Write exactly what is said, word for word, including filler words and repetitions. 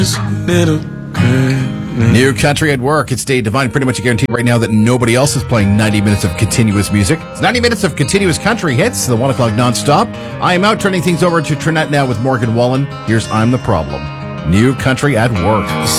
little girl. New Country at Work. It's Dave Devine. Pretty much a guarantee right now that nobody else is playing ninety minutes of continuous music. It's ninety minutes of continuous country hits, the one o'clock nonstop. I am out turning things over to Trinette now with Morgan Wallen. Here's I'm the Problem. New Country at Work.